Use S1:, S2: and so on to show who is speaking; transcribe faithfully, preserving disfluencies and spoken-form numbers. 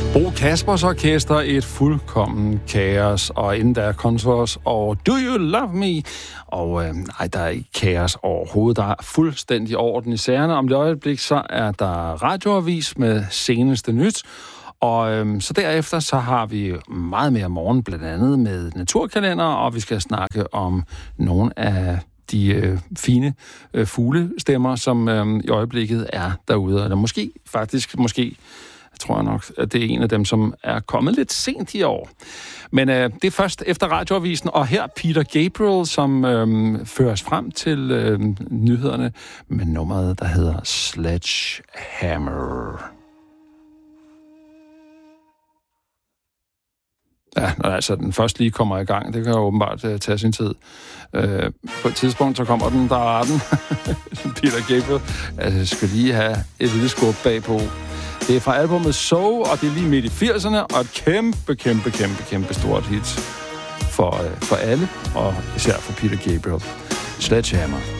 S1: Bo Kaspers Orkester, et fuldkommen kaos, og inden der er Contours og Do You Love Me? Og øh, nej, der er ikke kaos overhovedet. Der er fuldstændig orden i sagerne. Om det øjeblik, så er der radioavis med seneste nyt. Og øh, så derefter, så har vi meget mere morgen, blandt andet med naturkalender, og vi skal snakke om nogle af de øh, fine øh, fuglestemmer, som øh, i øjeblikket er derude. Eller måske, faktisk, måske, tror jeg nok, at det er en af dem, som er kommet lidt sent i år. Men øh, det er først efter radioavisen, og her Peter Gabriel, som øh, føres frem til øh, nyhederne med nummeret, der hedder Sledgehammer. Ja, når altså den først lige kommer i gang, det kan jo åbenbart uh, tage sin tid. Uh, på et tidspunkt, så kommer den, der er den. Peter Gabriel. Altså, jeg skal lige have et lille skub bagpå. Det er fra albumet So, og det er lige midt i firserne, og et kæmpe, kæmpe, kæmpe, kæmpe stort hit for, uh, for alle, og især for Peter Gabriel. Sledgehammer.